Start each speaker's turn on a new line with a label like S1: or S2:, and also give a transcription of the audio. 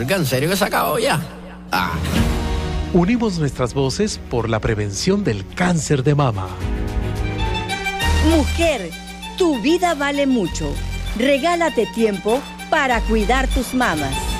S1: Olga, ¿en serio que se acabó ya?
S2: Unimos nuestras voces por la prevención del cáncer de mama.
S3: Mujer, tu vida vale mucho. Regálate tiempo para cuidar tus mamas.